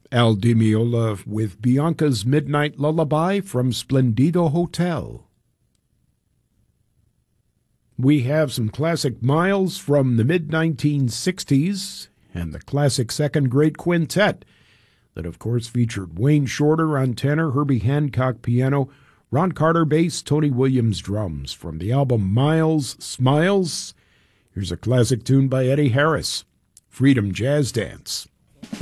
Al Di Meola with Bianca's Midnight Lullaby from Splendido Hotel. We have some classic miles from the mid-1960s and the classic second grade quintet that, of course, featured Wayne Shorter on tenor, Herbie Hancock piano, Ron Carter bass, Tony Williams drums. From the album Miles Smiles, here's a classic tune by Eddie Harris, Freedom Jazz Dance.